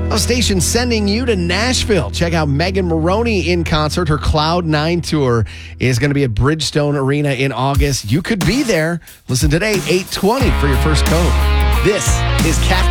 A station sending you to Nashville. Check out Megan Maroney in concert. Her Cloud 9 tour is going to be at Bridgestone Arena in August. You could be there. Listen today, 8:20 for your first code. This is Cat